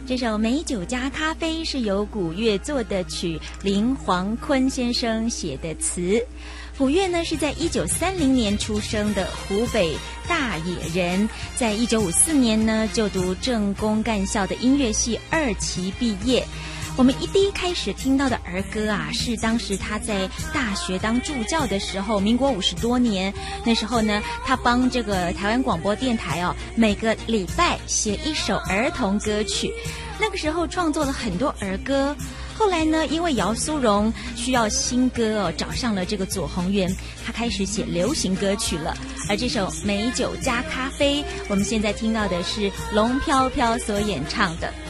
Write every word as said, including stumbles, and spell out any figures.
这首《美酒加咖啡》是由古月作的曲，林煌坤先生写的词。古月呢是在一九三零年出生的湖北大野人，在一九五四年呢就读政工干校的音乐系二期毕业。我们一第一开始听到的儿歌啊，是当时他在大学当助教的时候，民国五十多年，那时候呢，他帮这个台湾广播电台哦，每个礼拜写一首儿童歌曲。那个时候创作了很多儿歌。后来呢，因为姚苏蓉需要新歌哦，找上了这个左宏元，他开始写流行歌曲了。而这首《美酒加咖啡》，我们现在听到的是龙飘飘所演唱的。